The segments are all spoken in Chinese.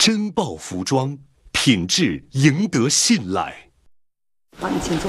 真豹服装，品质赢得信赖。 好，你请坐。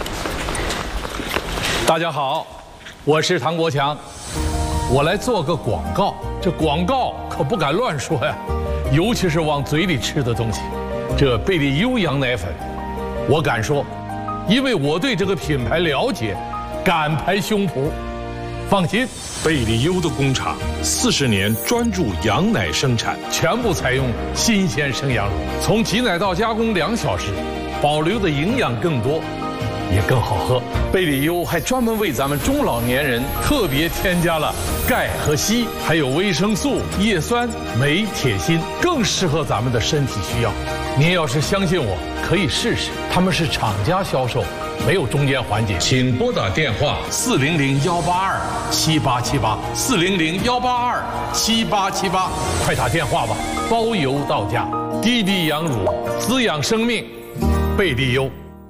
大家好，我是唐国强，我来做个广告。这广告可不敢乱说呀，尤其是往嘴里吃的东西。这贝利优羊奶粉，我敢说，因为我对这个品牌了解，敢拍胸脯。放心， 贝利优的工厂40年专注羊奶生产， 全部采用新鲜生羊乳，从挤奶到加工2小时，保留的营养更多，也更好喝。贝利优还专门为咱们中老年人特别添加了钙和硒，还有维生素、叶酸、镁、铁、锌，更适合咱们的身体需要。您要是相信我，可以试试，他们是厂家销售，没有中间环节。请拨打电话400-182-7878，400-182-7878，快打电话吧，包邮到家。滴滴羊乳，滋养生命，贝利优。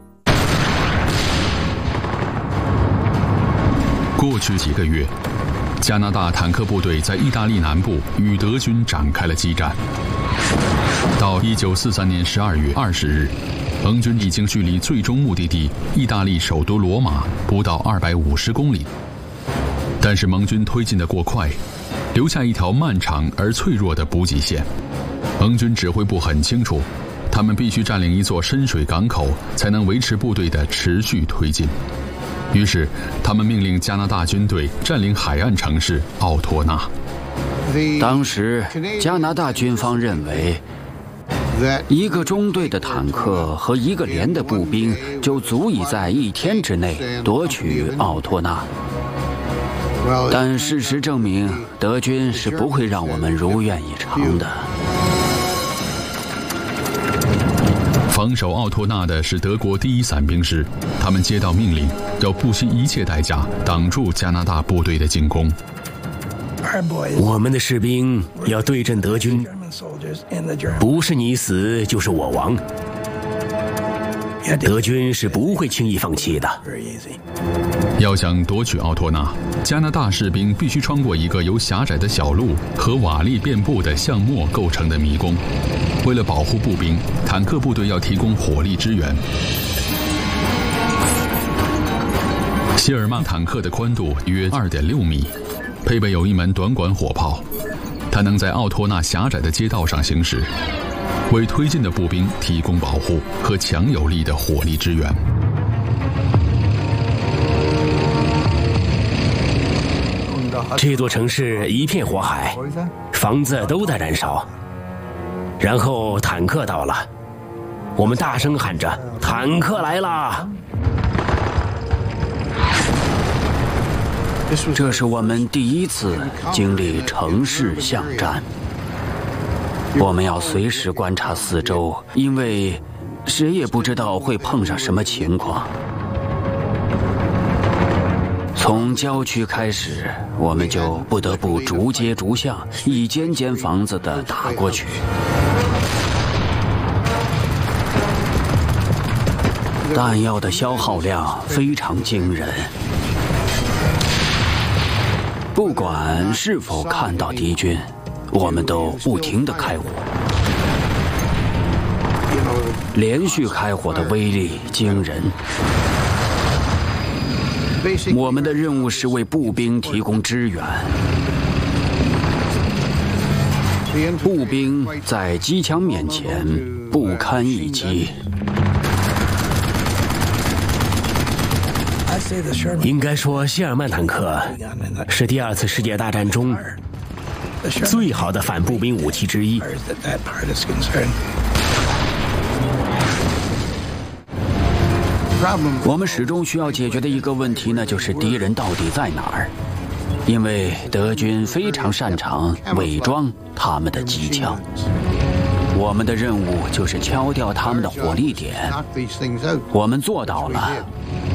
过去几个月，加拿大坦克部队在意大利南部与德军展开了激战。到1943年12月20日，盟军已经距离最终目的地意大利首都罗马不到250公里，但是盟军推进得过快，留下一条漫长而脆弱的补给线。盟军指挥部很清楚，他们必须占领一座深水港口，才能维持部队的持续推进。于是，他们命令加拿大军队占领海岸城市奥托纳。 当时，加拿大军方认为，一个中队的坦克和一个连的步兵就足以在1天之内夺取奥托纳。但事实证明，德军是不会让我们如愿以偿的。 防守奥托纳的是德国第1伞兵师，他们接到命令，要不惜一切代价挡住加拿大部队的进攻。 我们的士兵要对阵德军，不是你死就是我亡。德军是不会轻易放弃的。 要想夺取奥托纳，加拿大士兵必须穿过一个由狭窄的小路和瓦砾遍布的橡木构成的迷宫。为了保护步兵，坦克部队要提供火力支援。谢尔曼坦克的宽度约2.6米，配备有一门短管火炮，它能在奥托纳狭窄的街道上行驶，为推进的步兵提供保护和强有力的火力支援。 这座城市一片火海，房子都在燃烧。然后坦克到了，我们大声喊着：“坦克来了！” 这是我们第一次经历城市巷战。我们要随时观察四周，因为谁也不知道会碰上什么情况。从郊区开始，我们就不得不逐街逐巷，一间间房子的打过去。弹药的消耗量非常惊人。不管是否看到敌军，我们都不停地开火。连续开火的威力惊人。我们的任务是为步兵提供支援。步兵在机枪面前不堪一击。 应该说，谢尔曼坦克是第2次世界大战中最好的反步兵武器之一。 我们始终需要解决的一个问题呢，就是敌人到底在哪儿？因为德军非常擅长伪装他们的机枪。我们的任务就是敲掉他们的火力点。我们做到了，